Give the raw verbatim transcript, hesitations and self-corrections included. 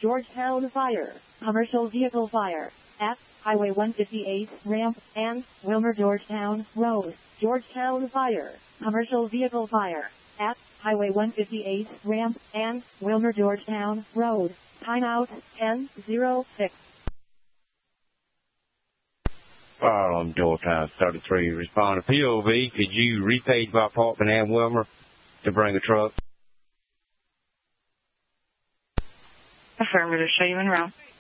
Georgetown Fire, commercial vehicle fire, at Highway one fifty-eight, ramp, and Wilmer Georgetown Road. Georgetown Fire, commercial vehicle fire, at Highway one fifty-eight, ramp, and Wilmer Georgetown Road. Timeout ten oh six. Fire on Georgetown thirty-three. Respond to P O V. Could you repage my apartment and Wilmer to bring a truck? Affirmative. Show you in route.